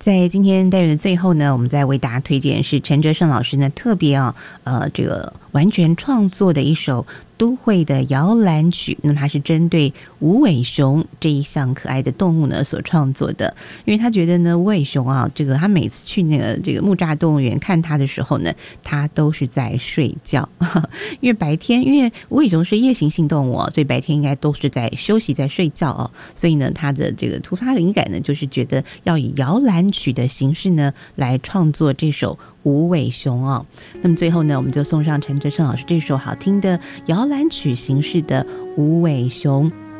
在今天单元的最后呢，我们再为大家推荐是陈哲胜老师呢特别这个完全创作的一首都会的摇篮曲。那么它是针对无尾熊这一项可爱的动物呢所创作的，因为他觉得呢无尾熊这个他每次去这个木栅动物园看它的时候呢，它都是在睡觉因为白天因为无尾熊是夜行性动物所以白天应该都是在休息在睡觉所以呢他的这个突发灵感呢就是觉得要以摇篮曲的形式呢来创作这首无尾熊那么最后呢我们就送上陈哲胜老师这首好听的摇篮曲形式的无尾熊。